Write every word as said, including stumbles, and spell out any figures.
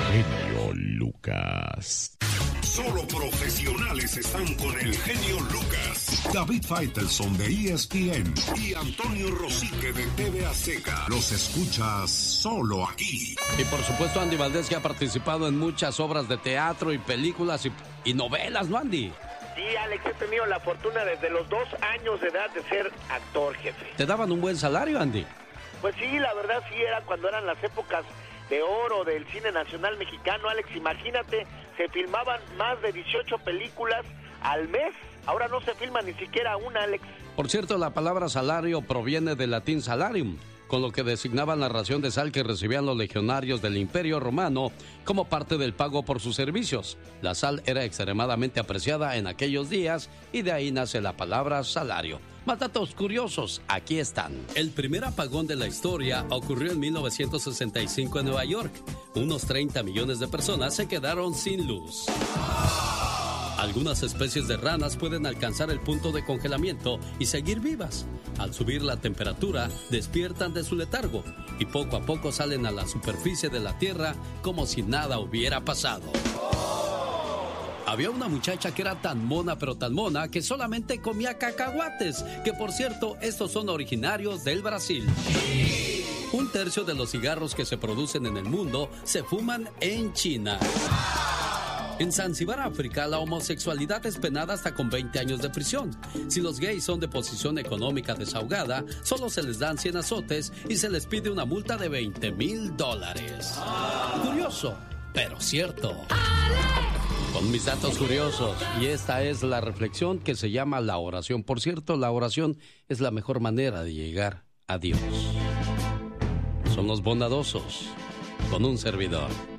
genio Lucas. Solo profesionales están con el genio Lucas. David Faitelson de E S P N y Antonio Rosique de T V Azteca. Los escuchas solo aquí. Y por supuesto Andy Valdés, que ha participado en muchas obras de teatro y películas y, y novelas, ¿no, Andy? Sí, Alex, he tenido la fortuna desde los dos años de edad de ser actor, jefe. ¿Te daban un buen salario, Andy? Pues sí, la verdad sí, era cuando eran las épocas de oro del cine nacional mexicano, Alex. Imagínate, se filmaban más de dieciocho películas al mes. Ahora no se filma ni siquiera una, Alex. Por cierto, la palabra salario proviene del latín salarium, con lo que designaban la ración de sal que recibían los legionarios del Imperio Romano como parte del pago por sus servicios. La sal era extremadamente apreciada en aquellos días y de ahí nace la palabra salario. Más datos curiosos, aquí están. El primer apagón de la historia ocurrió en mil novecientos sesenta y cinco en Nueva York. Unos treinta millones de personas se quedaron sin luz. Algunas especies de ranas pueden alcanzar el punto de congelamiento y seguir vivas. Al subir la temperatura, despiertan de su letargo y poco a poco salen a la superficie de la Tierra como si nada hubiera pasado. Había una muchacha que era tan mona pero tan mona que solamente comía cacahuates, que por cierto, estos son originarios del Brasil. Un tercio de los cigarros que se producen en el mundo se fuman en China. En Zanzíbar, África, la homosexualidad es penada hasta con veinte años de prisión. Si los gays son de posición económica desahogada, solo se les dan cien azotes y se les pide una multa de veinte mil dólares. Curioso, pero cierto. Con mis datos curiosos. Y esta es la reflexión que se llama la oración. Por cierto, la oración es la mejor manera de llegar a Dios. Son los bondadosos con un servidor.